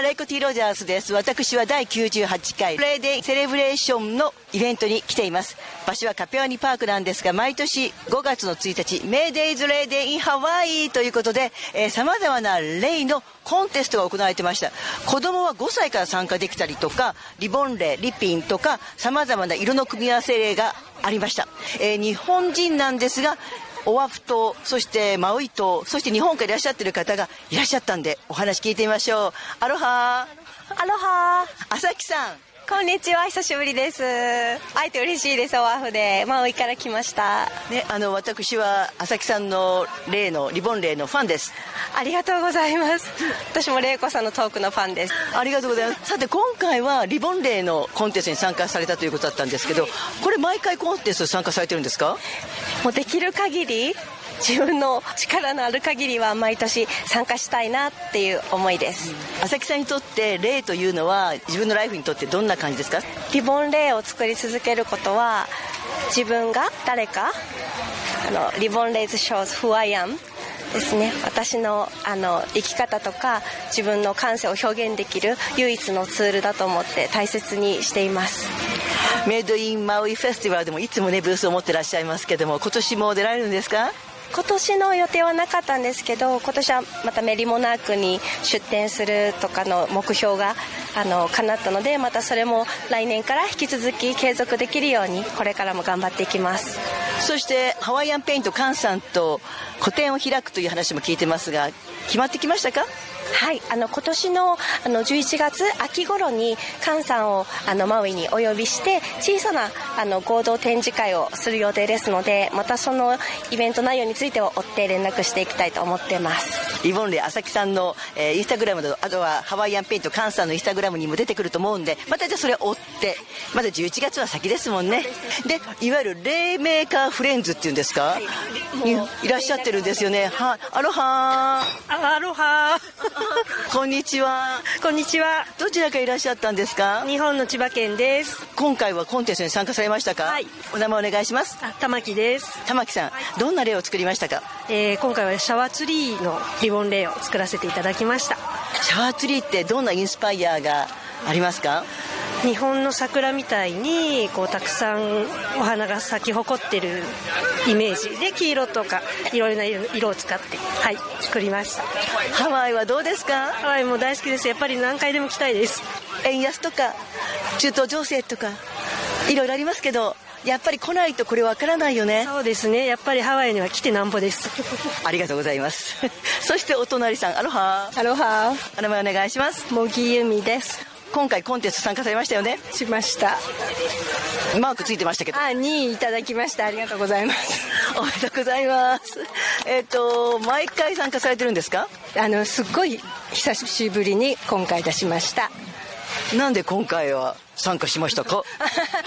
レイコ T ロジャースです。私は第98回レーデンセレブレーションのイベントに来ています。場所はカペワニパークなんですが、毎年5月の1日メイデイズレーデンインハワイということで、様々なレイのコンテストが行われてました。子供は5歳から参加できたりとか、リボンレイ、リピンとか様々な色の組み合わせレイがありました。日本人なんですが、オアフ島、そしてマウイ島、そして日本からいらっしゃってる方がいらっしゃったんで、お話聞いてみましょう。アロハアロハ朝木さん、 こんにちは、久しぶりです。会えて嬉しいです。オアフでマウイから来ましたね。私は朝木さんのレイのリボンレイのファンです。 ありがとうございます。私もレイコさんのトークのファンです。 ありがとうございます。さて今回はリボンレイのコンテストに参加されたということだったんですけど、これ毎回コンテストに参加されてるんですか？ もうできる限り、自分の力のある限りは毎年参加したいなっていう思いです。 朝木さんにとってレイというのは自分のライフにとってどんな感じですか？ リボンレイを作り続けることは、自分が誰かリボンレイズ shows who I am ですね。私の生き方とか自分の感性を表現できる唯一のツールだと思って大切にしています。 メイドインマウイフェスティバルでもいつもねブースを持ってらっしゃいますけども、今年も出られるんですか？ 今年の予定はなかったんですけど、今年はまたメリモナークに出展するとかの目標が叶ったので、またそれも来年から引き続き継続できるようにこれからも頑張っていきます。 そしてハワイアンペイントカンさんと個展を開くという話も聞いてますが、決まってきましたか？ はい、今年の11月秋頃にカンさんをマウイにお呼びして小さな合同展示会をする予定ですので、またそのイベント内容については追って連絡していきたいと思っています。 リボンレイ朝木さんの、インスタグラムと、あとはハワイアンペイントカンさんのインスタグラムにも出てくると思うんで、またじゃあそれを追って、まだ11月は先ですもんね。で、いわゆるレイメーカーフレンズっていうんですか、はい、いらっしゃってるんですよね。は、アロハアロハこんにちは。 こんにちは。 どちらからいらっしゃったんですか？ 日本の千葉県です。 今回はコンテストに参加されましたか？はい。お名前お願いします。 玉木です。 玉木さん、はい、どんなレイを作りましたか？ 今回はシャワーツリーのリボンレイを作らせていただきました。 シャワーツリーってどんなインスパイアがありますか？ 日本の桜みたいにたくさんお花が咲き誇ってるイメージで、黄色とかいろいろな色を使って、はい、作りました。 ハワイはどうですか？ ハワイも大好きです。やっぱり何回でも来たいです。 円安とか中東情勢とかいろいろありますけど、やっぱり来ないとこれわからないよね。 そうですね。やっぱりハワイには来てなんぼです。 ありがとうございますそしてお隣さん、アロハ。 アロハ。 お名前お願いします。 茂木由美です。 今回コンテスト参加されましたよね？ しました。 マークついてましたけど。 2位いただきました。ありがとうございますおめでとうございます。毎回参加されてるんですか？ すっごい久しぶりに今回出しました。 なんで今回は参加しましたか？